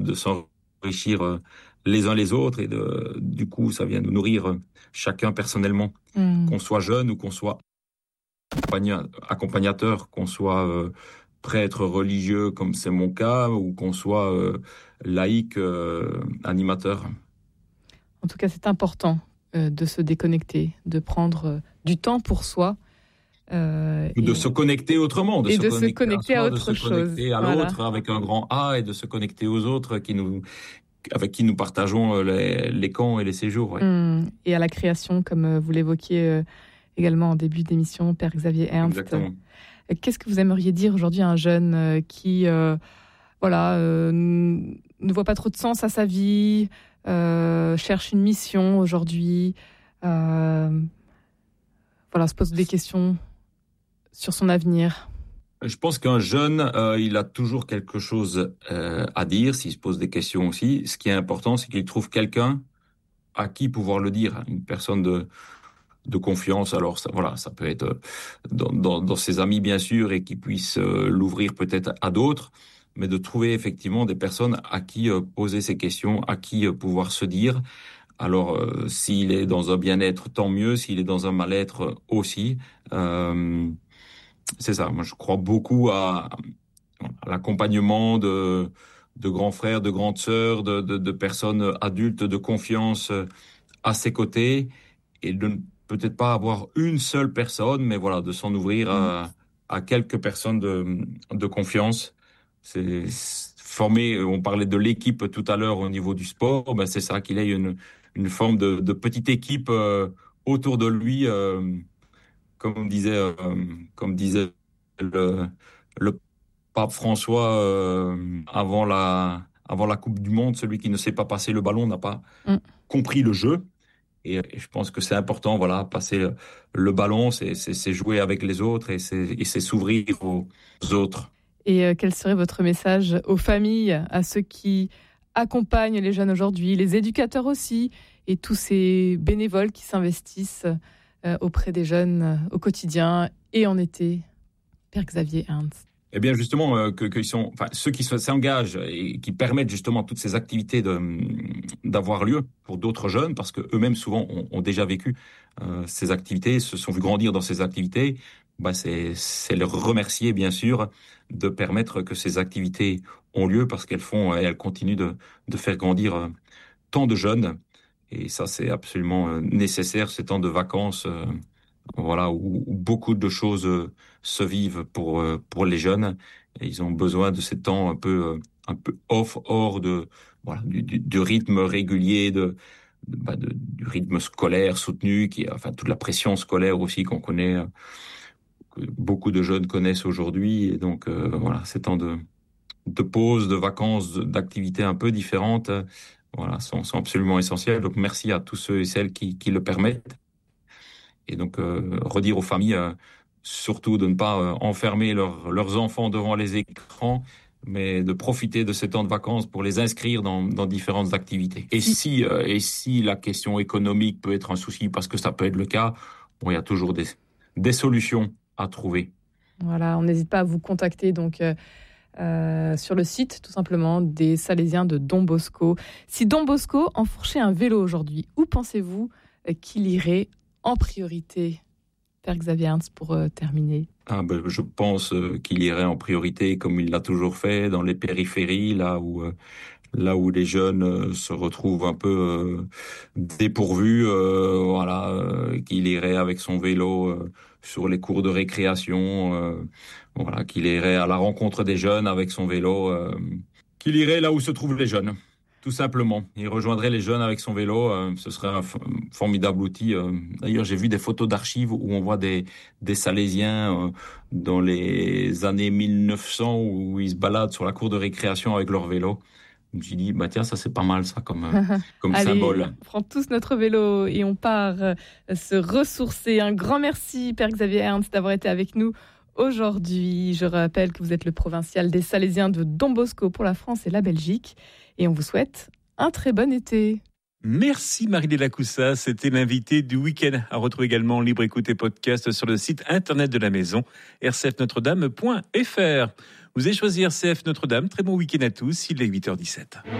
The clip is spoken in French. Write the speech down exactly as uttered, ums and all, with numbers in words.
de s'enrichir euh, les uns les autres et de, du coup, ça vient nous nourrir euh, chacun personnellement, Mmh. qu'on soit jeune ou qu'on soit accompagna- accompagnateur, qu'on soit euh, prêtre religieux comme c'est mon cas ou qu'on soit euh, laïque euh, animateur. En tout cas, c'est important euh, de se déconnecter, de prendre euh, du temps pour soi euh, Ou de et, se connecter autrement, de et se de se connecter à connecter à soi, de se autre chose. connecter à Voilà. l'autre avec un grand A et de se connecter aux autres qui nous, avec qui nous partageons euh, les, les camps et les séjours. Ouais. Mmh. Et à la création, comme euh, vous l'évoquiez euh, également en début d'émission, Père Xavier Ernst. Exactement. Euh, Qu'est-ce que vous aimeriez dire aujourd'hui à un jeune euh, qui euh, voilà, euh, n- ne voit pas trop de sens à sa vie, euh, cherche une mission aujourd'hui, euh, voilà, se pose des questions sur son avenir? Je pense qu'un jeune, euh, il a toujours quelque chose euh, à dire, s'il se pose des questions aussi. Ce qui est important, c'est qu'il trouve quelqu'un à qui pouvoir le dire, une personne de, de confiance. Alors ça, voilà, ça peut être euh, dans, dans, dans ses amis bien sûr et qui puisse euh, l'ouvrir peut-être à d'autres, mais de trouver effectivement des personnes à qui euh, poser ces questions, à qui euh, pouvoir se dire. Alors euh, s'il est dans un bien-être, tant mieux. S'il est dans un mal-être aussi. Euh, c'est ça. Moi, je crois beaucoup à, à l'accompagnement de de grands frères, de grandes sœurs, de, de, de personnes adultes de confiance à ses côtés et de ne peut-être pas avoir une seule personne, mais voilà, de s'en ouvrir Mmh. à, à quelques personnes de, de confiance. C'est former, on parlait de l'équipe tout à l'heure au niveau du sport, ben c'est ça, qu'il ait une, une forme de, de petite équipe euh, autour de lui, euh, comme disait, euh, comme disait le, le pape François euh, avant la, avant la Coupe du Monde, celui qui ne sait pas passer le ballon n'a pas Mmh. compris le jeu. Et, et je pense que c'est important, voilà, passer le, le ballon, c'est, c'est, c'est jouer avec les autres et c'est, et c'est s'ouvrir aux autres. Et euh, quel serait votre message aux familles, à ceux qui accompagnent les jeunes aujourd'hui, les éducateurs aussi, et tous ces bénévoles qui s'investissent euh, auprès des jeunes euh, au quotidien et en été? Père Xavier Ernst. Eh bien, justement, euh, que, qu'ils sont, enfin, ceux qui se- s'engagent et qui permettent justement toutes ces activités de, d'avoir lieu pour d'autres jeunes, parce que eux-mêmes souvent ont, ont déjà vécu euh, ces activités, se sont vus grandir dans ces activités. Bah, c'est, c'est les remercier, bien sûr, de permettre que ces activités ont lieu parce qu'elles font, et elles continuent de, de faire grandir euh, tant de jeunes. Et ça, c'est absolument euh, nécessaire, ces temps de vacances. euh, voilà, où, où beaucoup de choses euh, se vivent pour euh, pour les jeunes. Et ils ont besoin de ces temps un peu euh, un peu off, hors de voilà du, du, du rythme régulier de, de, bah, de- du rythme scolaire soutenu, qui enfin toute la pression scolaire aussi qu'on connaît, euh, que beaucoup de jeunes connaissent aujourd'hui. Et donc euh, voilà, ces temps de de pause, de vacances, de- d'activités un peu différentes, euh, voilà, sont, sont absolument essentiels. Donc merci à tous ceux et celles qui qui le permettent. Et donc, euh, redire aux familles, euh, surtout de ne pas euh, enfermer leurs leurs enfants devant les écrans, mais de profiter de ces temps de vacances pour les inscrire dans, dans différentes activités. Et Si, si, euh, et si la question économique peut être un souci, parce que ça peut être le cas, bon, il y a toujours des, des solutions à trouver. voilà, on n'hésite pas à vous contacter donc euh, euh, sur le site tout simplement des Salésiens de Don Bosco. Si Don Bosco enfourchait un vélo aujourd'hui, où pensez-vous euh, qu'il irait en priorité? Père Xavier Ernst, pour euh, terminer. Ah ben, je pense euh, qu'il irait en priorité, comme il l'a toujours fait, dans les périphéries, là où euh, là où les jeunes euh, se retrouvent un peu euh, dépourvus, euh, voilà, euh, qu'il irait avec son vélo euh, sur les cours de récréation, euh, voilà, qu'il irait à la rencontre des jeunes avec son vélo, euh, qu'il irait là où se trouvent les jeunes. Tout simplement, il rejoindrait les jeunes avec son vélo. Euh, ce serait un f- formidable outil. euh. D'ailleurs, j'ai vu des photos d'archives où on voit des des Salésiens euh, dans les années mille neuf cents où ils se baladent sur la cour de récréation avec leur vélo. Je me suis dit, bah tiens, ça c'est pas mal ça comme, euh, comme Allez, symbole. on prend tous notre vélo et on part euh, se ressourcer. Un grand merci, Père Xavier Ernst, d'avoir été avec nous aujourd'hui. Je rappelle que vous êtes le provincial des Salésiens de Don Bosco pour la France et la Belgique. Et on vous souhaite un très bon été. Merci Marie-Léla Coussa, c'était l'invité du week-end. À retrouver également en libre écoute et podcast sur le site internet de la maison r c f notre dame point f r. Vous avez choisi R C F Notre-Dame. Très bon week-end à tous. Il est huit heures dix-sept.